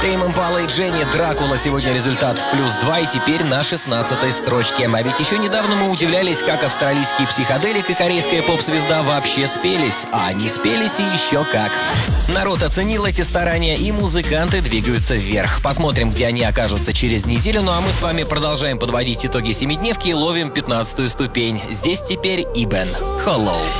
Тейм Импала и Дженни Дракула сегодня результат в +2 и теперь на 16-й строчке. А ведь еще недавно мы удивлялись, как австралийский психоделик и корейская поп-звезда вообще спелись. А они спелись и еще как. Народ оценил эти старания, и музыканты двигаются вверх. Посмотрим, где они окажутся через неделю. Ну а мы с вами продолжаем подводить итоги семидневки и ловим 15-ю ступень. Здесь теперь Ибен. Hollow.